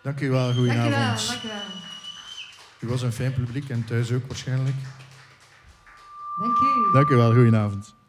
Dank u wel, goedenavond. Dank u wel. U was een fijn publiek en thuis ook waarschijnlijk. Dank u. Dank u wel, goedenavond.